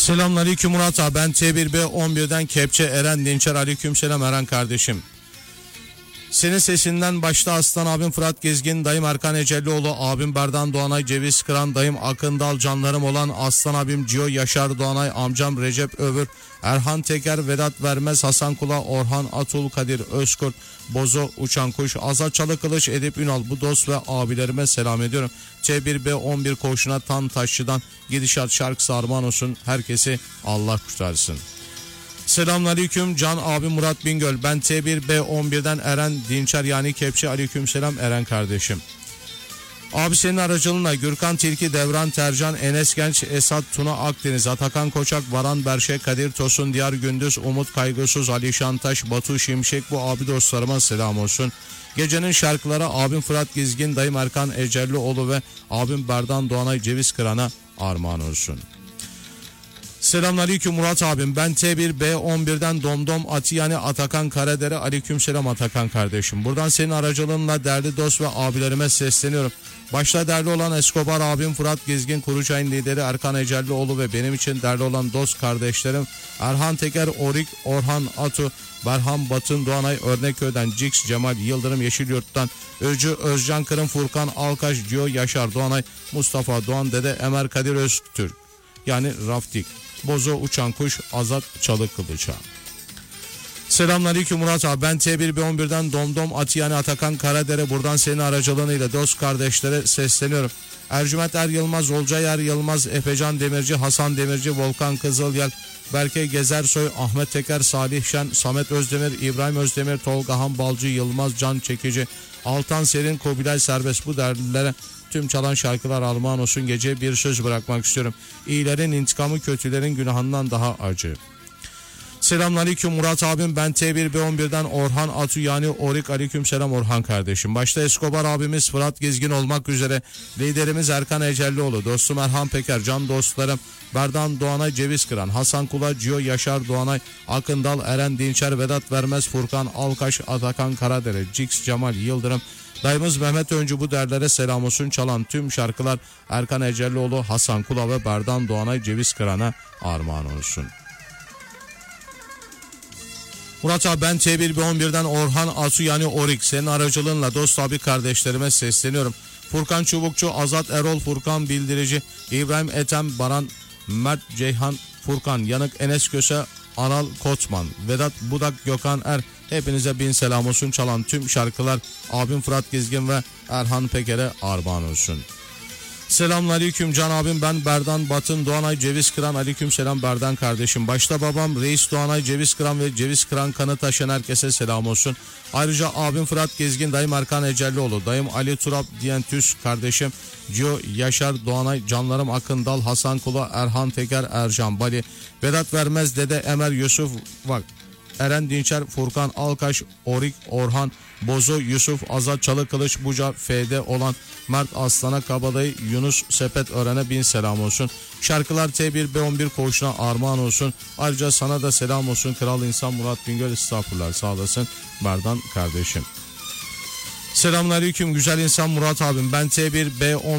Selamünaleyküm Murat abi, ben T1B11'den Kepçe Eren Dinçer. Aleykümselam Eren kardeşim. Senin sesinden başta Aslan abim Fırat Gezgin, dayım Erkan Ecellioğlu, abim Berdan Doğanay, Ceviz Kıran, dayım Akındal, canlarım olan Aslan abim Cio Yaşar Doğanay, amcam Recep Övür, Erhan Teker, Vedat Vermez, Hasan Kula, Orhan Atul, Kadir Özkurt, Bozo Uçan Kuş, Azat Çalıkılıç, Edip Ünal, bu dost ve abilerime selam ediyorum. T1B11 koğuşuna Tan Taşçı'dan gidişat şarkısı armağan olsun. Herkesi Allah kurtarsın. Selamünaleyküm Can abi Murat Bingöl. Ben T1B11'den Eren Dinçer yani Kepçe. Aleykümselam Eren kardeşim. Abi senin aracılığına Gürkan Tilki, Devran Tercan, Enes Genç, Esat Tuna Akdeniz, Atakan Koçak, Varan Berşe, Kadir Tosun, Diyar Gündüz, Umut Kaygısız, Ali Şantaş, Batu Şimşek, bu abi dostlarıma selam olsun. Gecenin şarkıları abim Fırat Gezgin, dayım Erkan Ecellioğlu ve abim Berdan Doğanay, Ceviz Kıran'a armağan olsun. Selamünaleyküm Murat abim, ben T1B11'den Domdom Ati yani Atakan Karadere. Aleykümselam Atakan kardeşim. Buradan senin aracılığınla değerli dost ve abilerime sesleniyorum. Başta değerli olan Escobar abim Fırat Gezgin, Kuruçay'ın lideri Erkan Ecellioğlu ve benim için değerli olan dost kardeşlerim Erhan Teker, Orik, Orhan Atu, Berhan Batın Doğanay, Örnekköy'den Cix, Cemal Yıldırım, Yeşilyurt'tan Öcü, Özcan Kırım, Furkan Alkaş, Cio Yaşar Doğanay, Mustafa Doğan Dede, Emer Kadir Öztürk yani Raftik, Bozo Uçan Kuş, Azat Çalıkılıç'a. Selamünaleyküm Murat abi, ben T1B11'den Domdom Ati yani Atakan Karadere. Buradan senin aracılığıyla dost kardeşlere sesleniyorum. Ercüment Er Yılmaz, Olcay Er Yılmaz, Efecan Demirci, Hasan Demirci, Volkan Kızılyel, Berke Gezersoy, Ahmet Teker, Salih Şen, Samet Özdemir, İbrahim Özdemir, Tolga Han Balcı, Yılmaz Can Çekici, Altan Serin, Kubilay Serbest, bu derlilere tüm çalan şarkılar armağan olsun. Gece bir söz bırakmak istiyorum. İyilerin intikamı kötülerin günahından daha acı. Selamünaleyküm Murat abim, ben T1B11'den Orhan Atu yani Orik. Aleykümselam Orhan kardeşim. Başta Escobar abimiz Fırat Gezgin olmak üzere liderimiz Erkan Ecellioğlu, dostum Erhan Peker, can dostlarım Berdan Doğanay, Ceviz Kıran, Hasan Kula, Cio Yaşar Doğanay, Akındal, Eren Dinçer, Vedat Vermez, Furkan Alkaş, Atakan Karadere, Cix, Cemal Yıldırım, dayımız Mehmet Öncü, bu derlere selam olsun. Çalan tüm şarkılar Erkan Ecellioğlu, Hasan Kula ve Berdan Doğanay, Ceviz Kıran'a armağan olsun. Murat abi, ben T1B11'den Orhan Asu yani Orik, senin aracılığınla dost abi kardeşlerime sesleniyorum. Furkan Çubukçu, Azat Erol, Furkan Bildirici, İbrahim Ethem, Baran, Mert Ceyhan, Furkan Yanık, Enes Köse, Anal Kotman, Vedat Budak, Gökhan Er, hepinize bin selam olsun. Çalan tüm şarkılar abim Fırat Gezgin ve Erhan Peker'e armağan olsun. Selamünaleyküm Can abim, ben Berdan Batın Doğanay, Ceviz Kıran. Aleykümselam Berdan kardeşim. Başta babam Reis Doğanay, Ceviz Kıran ve Ceviz Kıran kanı taşıyan herkese selam olsun. Ayrıca abim Fırat Gezgin, dayım Erkan Ecellioğlu, dayım Ali Turap diyen Tüs kardeşim Cio Yaşar Doğanay, canlarım Akındal, Hasan Kula, Erhan Teker, Ercan Bali, Vedat Vermez, Dede Emer, Yusuf Vak, Eren Dinçer, Furkan Alkaş, Orik, Orhan, Bozo, Yusuf, Azat Çalıkılıç, Buca, F'de olan Mert Aslan'a, Kabadayı, Yunus Sepet Ören'e bin selam olsun. Şarkılar T1B11 koğuşuna armağan olsun. Ayrıca sana da selam olsun kral insan Murat Bingöl. Estağfurullah, sağ olasın Berdan kardeşim. Selamünaleyküm güzel insan Murat abim, ben T1B11